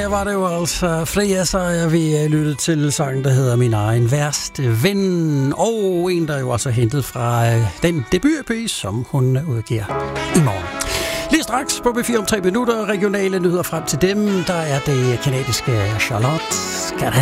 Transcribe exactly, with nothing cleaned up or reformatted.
her var det jo altså Freja Sager, vi lyttede til sangen, der hedder Min egen værste ven, og en, der jo altså hentet fra den debut-E P, som hun udgiver i morgen. Lige straks på B fire om tre minutter, regionale nyheder frem til dem, der er det kanadiske Charlotte.